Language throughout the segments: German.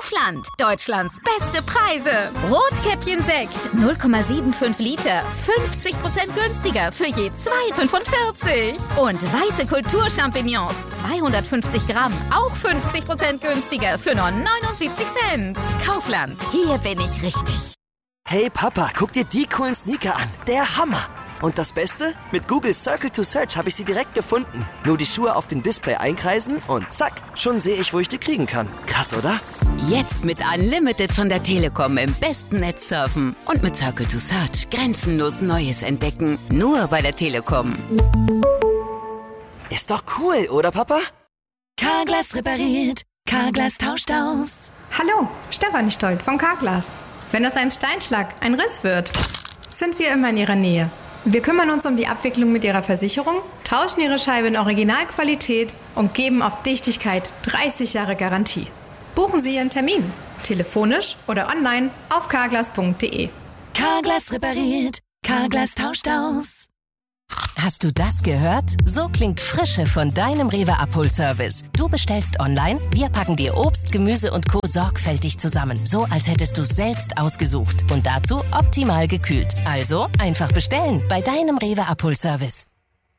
Kaufland. Deutschlands beste Preise. Rotkäppchen-Sekt 0,75 Liter. 50% günstiger für je 2,45. Und weiße Kulturchampignons 250 Gramm. Auch 50% günstiger für nur 79 Cent. Kaufland. Hier bin ich richtig. Hey Papa, guck dir die coolen Sneaker an. Der Hammer. Und das Beste? Mit Google Circle to Search habe ich sie direkt gefunden. Nur die Schuhe auf dem Display einkreisen und zack, schon sehe ich, wo ich die kriegen kann. Krass, oder? Jetzt mit Unlimited von der Telekom im besten Netz surfen. Und mit Circle to Search grenzenlos Neues entdecken. Nur bei der Telekom. Ist doch cool, oder Papa? Carglass repariert. Carglass tauscht aus. Hallo, Stefanie Stolt von Carglass. Wenn aus einem Steinschlag ein Riss wird, sind wir immer in Ihrer Nähe. Wir kümmern uns um die Abwicklung mit Ihrer Versicherung, tauschen Ihre Scheibe in Originalqualität und geben auf Dichtigkeit 30 Jahre Garantie. Buchen Sie Ihren Termin, telefonisch oder online auf carglass.de. Carglass repariert. Carglass tauscht aus. Hast du das gehört? So klingt Frische von deinem Rewe-Abholservice. Du bestellst online, wir packen dir Obst, Gemüse und Co. sorgfältig zusammen. So, als hättest du es selbst ausgesucht. Und dazu optimal gekühlt. Also einfach bestellen bei deinem Rewe-Abholservice.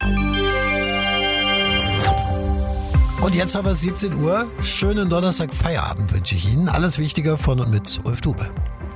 Und jetzt haben wir 17 Uhr. Schönen Donnerstag Feierabend wünsche ich Ihnen. Alles Wichtige von und mit Ulf Dube.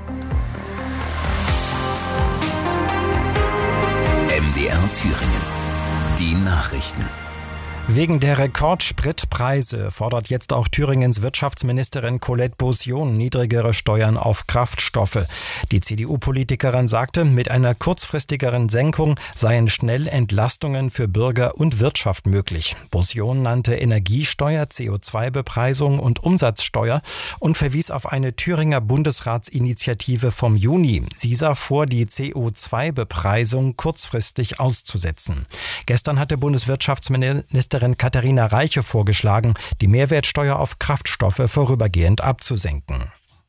MDR Thüringen. Die Nachrichten. Wegen der Rekordspritpreise fordert jetzt auch Thüringens Wirtschaftsministerin Colette Beaussion niedrigere Steuern auf Kraftstoffe. Die CDU-Politikerin sagte, mit einer kurzfristigeren Senkung seien schnell Entlastungen für Bürger und Wirtschaft möglich. Beaussion nannte Energiesteuer, CO2-Bepreisung und Umsatzsteuer und verwies auf eine Thüringer Bundesratsinitiative vom Juni. Sie sah vor, die CO2-Bepreisung kurzfristig auszusetzen. Gestern hatte Bundeswirtschaftsministerin Katharina Reiche vorgeschlagen, die Mehrwertsteuer auf Kraftstoffe vorübergehend abzusenken.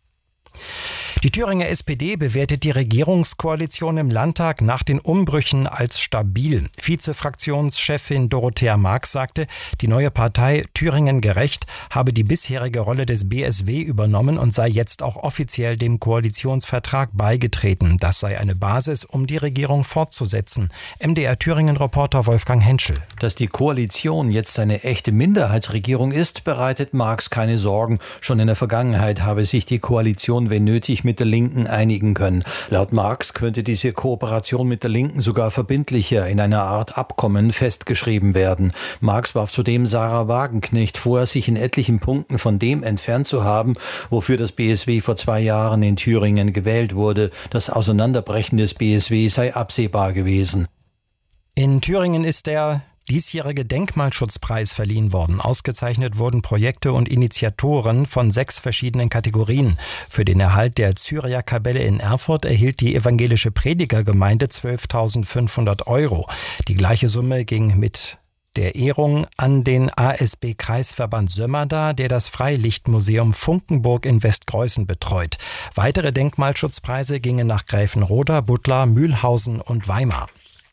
Die Thüringer SPD bewertet die Regierungskoalition im Landtag nach den Umbrüchen als stabil. Vizefraktionschefin Dorothea Marx sagte, die neue Partei Thüringen gerecht habe die bisherige Rolle des BSW übernommen und sei jetzt auch offiziell dem Koalitionsvertrag beigetreten. Das sei eine Basis, um die Regierung fortzusetzen. MDR Thüringen-Reporter Wolfgang Henschel. Dass die Koalition jetzt eine echte Minderheitsregierung ist, bereitet Marx keine Sorgen. Schon in der Vergangenheit habe sich die Koalition, wenn nötig, mit der Linken einigen können. Laut Marx könnte diese Kooperation mit der Linken sogar verbindlicher in einer Art Abkommen festgeschrieben werden. Marx warf zudem Sarah Wagenknecht vor, sich in etlichen Punkten von dem entfernt zu haben, wofür das BSW vor 2 Jahren in Thüringen gewählt wurde. Das Auseinanderbrechen des BSW sei absehbar gewesen. In Thüringen ist der diesjährige Denkmalschutzpreis verliehen worden. Ausgezeichnet wurden Projekte und Initiatoren von 6 verschiedenen Kategorien. Für den Erhalt der Cyriakuapelle in Erfurt erhielt die evangelische Predigergemeinde 12.500 €. Die gleiche Summe ging mit der Ehrung an den ASB-Kreisverband Sömmerda, der das Freilichtmuseum Funkenburg in Westgreußen betreut. Weitere Denkmalschutzpreise gingen nach Gräfenroda, Buttlar, Mühlhausen und Weimar.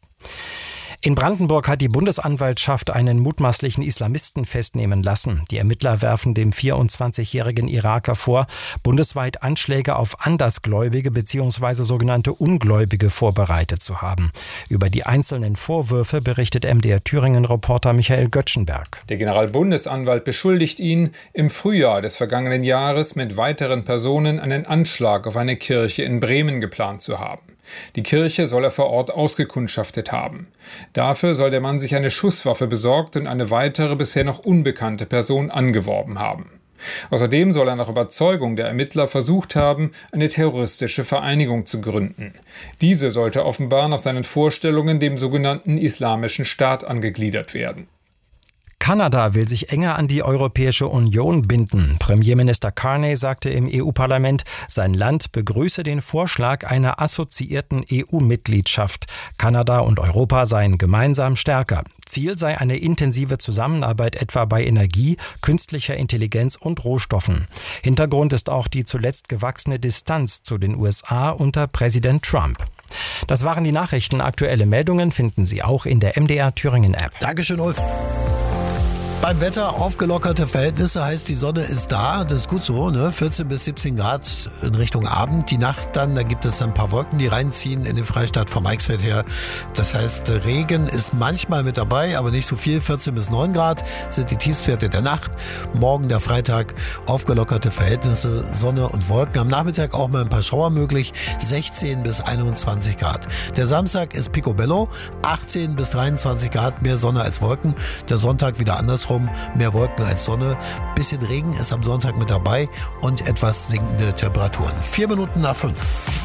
In Brandenburg hat die Bundesanwaltschaft einen mutmaßlichen Islamisten festnehmen lassen. Die Ermittler werfen dem 24-jährigen Iraker vor, bundesweit Anschläge auf Andersgläubige bzw. sogenannte Ungläubige vorbereitet zu haben. Über die einzelnen Vorwürfe berichtet MDR Thüringen-Reporter Michael Göttschenberg. Der Generalbundesanwalt beschuldigt ihn, im Frühjahr des vergangenen Jahres mit weiteren Personen einen Anschlag auf eine Kirche in Bremen geplant zu haben. Die Kirche soll er vor Ort ausgekundschaftet haben. Dafür soll der Mann sich eine Schusswaffe besorgt und eine weitere, bisher noch unbekannte Person angeworben haben. Außerdem soll er nach Überzeugung der Ermittler versucht haben, eine terroristische Vereinigung zu gründen. Diese sollte offenbar nach seinen Vorstellungen dem sogenannten Islamischen Staat angegliedert werden. Kanada will sich enger an die Europäische Union binden. Premierminister Carney sagte im EU-Parlament, sein Land begrüße den Vorschlag einer assoziierten EU-Mitgliedschaft. Kanada und Europa seien gemeinsam stärker. Ziel sei eine intensive Zusammenarbeit etwa bei Energie, künstlicher Intelligenz und Rohstoffen. Hintergrund ist auch die zuletzt gewachsene Distanz zu den USA unter Präsident Trump. Das waren die Nachrichten. Aktuelle Meldungen finden Sie auch in der MDR Thüringen App. Dankeschön, Ulf. Beim Wetter aufgelockerte Verhältnisse, heißt die Sonne ist da, das ist gut so, ne? 14 bis 17 Grad in Richtung Abend. Die Nacht dann, da gibt es ein paar Wolken, die reinziehen in den Freistaat vom Eichsfeld her. Das heißt, Regen ist manchmal mit dabei, aber nicht so viel. 14 bis 9 Grad sind die Tiefstwerte der Nacht. Morgen der Freitag, aufgelockerte Verhältnisse, Sonne und Wolken. Am Nachmittag auch mal ein paar Schauer möglich, 16 bis 21 Grad. Der Samstag ist Picobello, 18 bis 23 Grad, mehr Sonne als Wolken. Der Sonntag wieder andersrum, mehr Wolken als Sonne. Bisschen Regen ist am Sonntag mit dabei und etwas sinkende Temperaturen. 4 Minuten nach 5.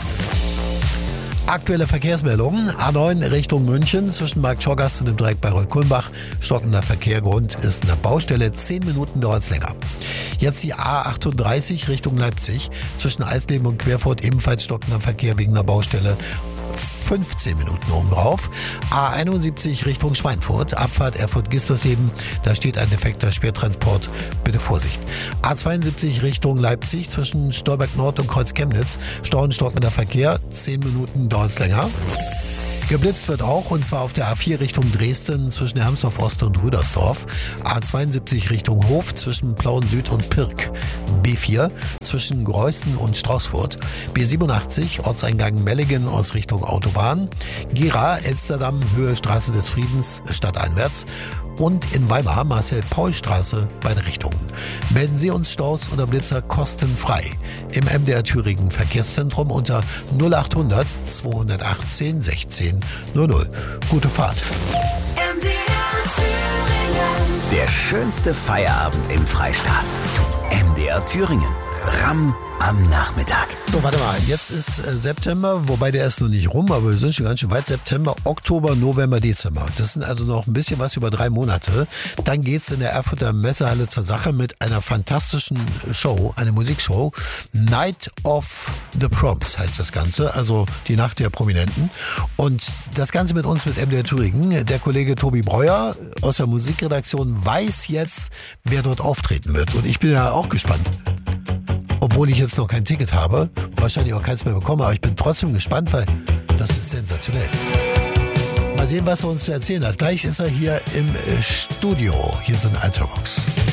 Aktuelle Verkehrsmeldungen. A9 Richtung München zwischen Markt Schorgast und dem Dreieck bei Reuth-Kulmbach. Stockender Verkehr. Grund ist eine Baustelle. 10 Minuten dauert es länger. Jetzt die A38 Richtung Leipzig zwischen Eisleben und Querfurt. Ebenfalls stockender Verkehr wegen einer Baustelle. 15 Minuten obendrauf. A71 Richtung Schweinfurt, Abfahrt Erfurt-Gispersleben, da steht ein defekter Schwertransport, bitte Vorsicht. A72 Richtung Leipzig zwischen Stolberg Nord und Kreuz Chemnitz, stockender Verkehr, 10 Minuten dauert es länger. Geblitzt wird auch, und zwar auf der A4 Richtung Dresden zwischen Hermsdorf Ost und Rüdersdorf. A72 Richtung Hof zwischen Plauen Süd und Pirk. B4 zwischen Greußen und Straußfurt. B87 Ortseingang Mellingen aus Richtung Autobahn. Gera, Elsterdamm, Höhe Straße des Friedens, stadteinwärts. Und in Weimar Marcel-Paul-Straße, beide Richtungen. Melden Sie uns Staus oder Blitzer kostenfrei im MDR Thüringen Verkehrszentrum unter 0800 218 16 00. Gute Fahrt. MDR Thüringen. Der schönste Feierabend im Freistaat. MDR Thüringen. Ramm am Nachmittag. So, warte mal, jetzt ist September, wobei der ist noch nicht rum, aber wir sind schon ganz schön weit. September, Oktober, November, Dezember. Das sind also noch ein bisschen was über 3 Monate. Dann geht's in der Erfurter Messehalle zur Sache mit einer fantastischen Show, eine Musikshow. Night of the Proms heißt das Ganze, also die Nacht der Prominenten. Und das Ganze mit uns, mit MDR Thüringen. Der Kollege Tobi Breuer aus der Musikredaktion weiß jetzt, wer dort auftreten wird. Und ich bin ja auch gespannt. Obwohl ich jetzt noch kein Ticket habe, wahrscheinlich auch keins mehr bekomme, aber ich bin trotzdem gespannt, weil das ist sensationell. Mal sehen, was er uns zu erzählen hat. Gleich ist er hier im Studio. Hier sind Ultravox.